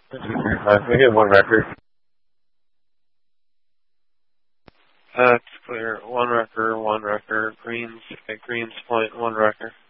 We get one record. It's clear. One record, Greens at Greens Point, one record.